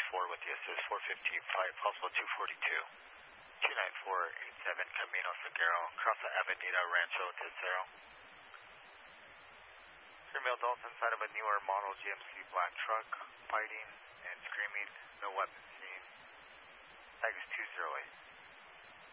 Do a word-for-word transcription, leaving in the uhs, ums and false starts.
four with you, so it's four fifty-five, possible two forty-two. two nine four eight seven Camino Figueroa, across the Avenida Rancho Tercero. Your male adults inside of a newer model G M C black truck, fighting and screaming, no weapons seen. Tag is two zero eight.